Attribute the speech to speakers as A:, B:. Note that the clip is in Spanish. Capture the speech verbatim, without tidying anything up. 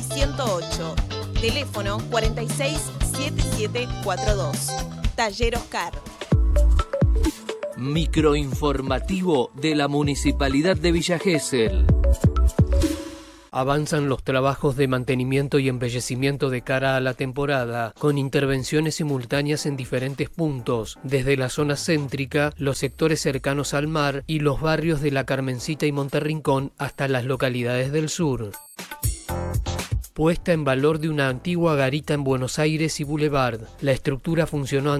A: ciento ocho. Teléfono cuarenta y seis, setenta y siete cuarenta y dos. Taller Oscar.
B: Microinformativo de la Municipalidad de Villa Gesell. Avanzan los trabajos de mantenimiento y embellecimiento de cara a la temporada, con intervenciones simultáneas en diferentes puntos, desde la zona céntrica, los sectores cercanos al mar y los barrios de La Carmencita y Monterrincón hasta las localidades del sur. Puesta en valor de una antigua garita en Buenos Aires y Boulevard. La estructura funcionó